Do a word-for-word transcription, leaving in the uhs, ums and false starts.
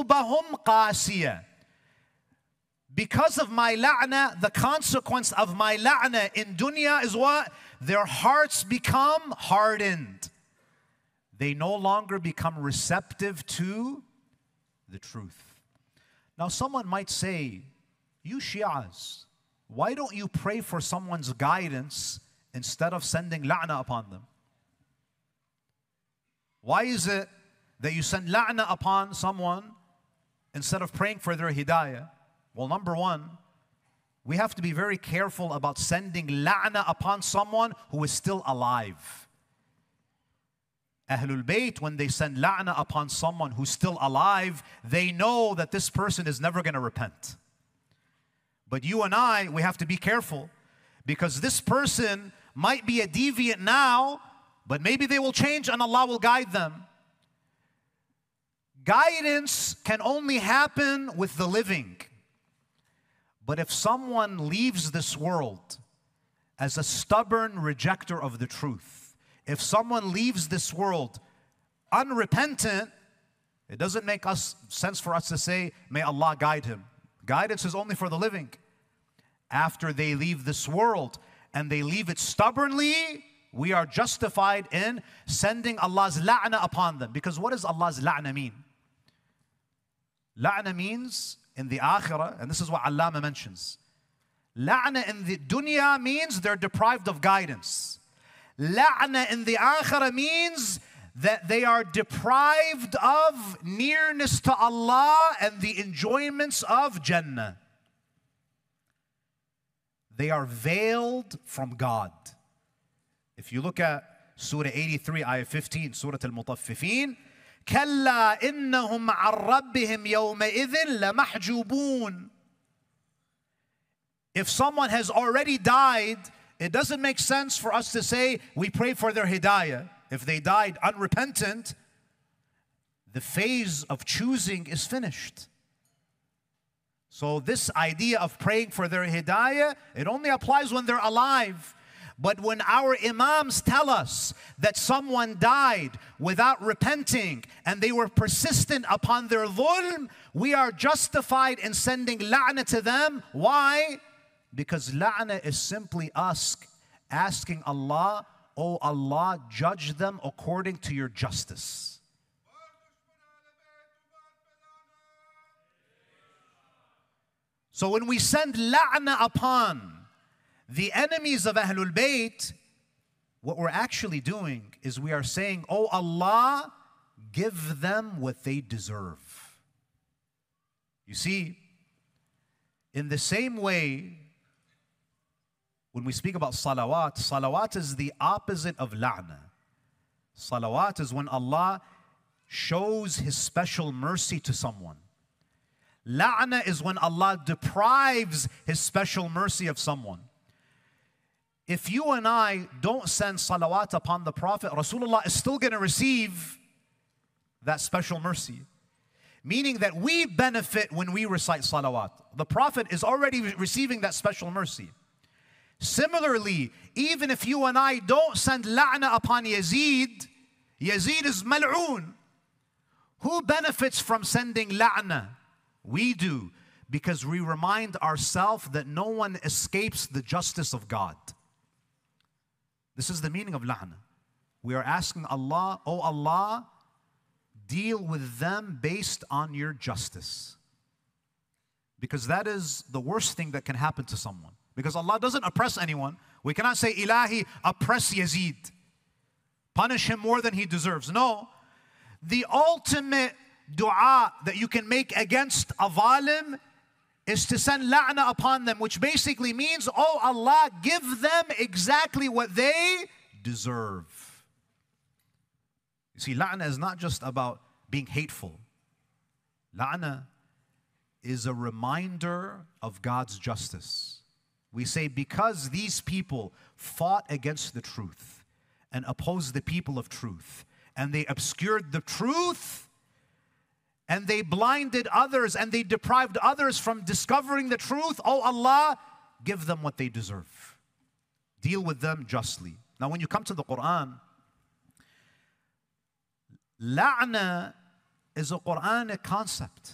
قُلُوبَهُمْ قَاسِيَةٌ. Because of my la'na, the consequence of my la'na in dunya is what? Their hearts become hardened. They no longer become receptive to the truth. Now someone might say, you Shi'as, why don't you pray for someone's guidance instead of sending la'na upon them? Why is it that you send la'na upon someone instead of praying for their hidayah? Well, number one, we have to be very careful about sending la'na upon someone who is still alive. Ahlul Bayt, when they send la'na upon someone who's still alive, they know that this person is never going to repent. But you and I, we have to be careful, because this person might be a deviant now, but maybe they will change and Allah will guide them. Guidance can only happen with the living. But if someone leaves this world as a stubborn rejecter of the truth, if someone leaves this world unrepentant, it doesn't make us sense for us to say, may Allah guide him. Guidance is only for the living. After they leave this world and they leave it stubbornly, we are justified in sending Allah's la'na upon them. Because what does Allah's la'na mean? La'na means in the akhirah, and this is what Allama mentions, la'na in the dunya means they're deprived of guidance. La'na in the akhirah means that they are deprived of nearness to Allah and the enjoyments of Jannah. They are veiled from God. If you look at Surah eighty-three, Ayah fifteen, Surah Al-Mutaffifin, كَلَّا إِنَّهُمْ عَنْ رَبِّهِمْ يَوْمَئِذٍ لَمَحْجُوبُونَ. If someone has already died, it doesn't make sense for us to say we pray for their hidayah. If they died unrepentant, the phase of choosing is finished. So this idea of praying for their hidayah, it only applies when they're alive. But when our imams tell us that someone died without repenting and they were persistent upon their dhulm, we are justified in sending la'na to them. Why? Because la'na is simply us asking Allah, oh Allah, judge them according to your justice. So when we send la'na upon the enemies of Ahlul Bayt, what we're actually doing is we are saying, oh Allah, give them what they deserve. You see, in the same way, when we speak about salawat, salawat is the opposite of la'na. Salawat is when Allah shows His special mercy to someone. La'na is when Allah deprives His special mercy of someone. If you and I don't send salawat upon the Prophet, Rasulullah is still going to receive that special mercy. Meaning that we benefit when we recite salawat. The Prophet is already receiving that special mercy. Similarly, even if you and I don't send la'na upon Yazid, Yazid is mal'oon. Who benefits from sending la'na? We do, because we remind ourselves that no one escapes the justice of God. This is the meaning of la'na. We are asking Allah, oh Allah, deal with them based on your justice. Because that is the worst thing that can happen to someone. Because Allah doesn't oppress anyone. We cannot say, Ilahi, oppress Yazid. Punish him more than he deserves. No. The ultimate dua that you can make against a zalim is to send la'na upon them, which basically means, oh Allah, give them exactly what they deserve. You see, la'na is not just about being hateful. La'na is a reminder of God's justice. We say, because these people fought against the truth and opposed the people of truth, and they obscured the truth, and they blinded others, and they deprived others from discovering the truth, oh Allah, give them what they deserve. Deal with them justly. Now when you come to the Quran, la'na is a Quranic concept.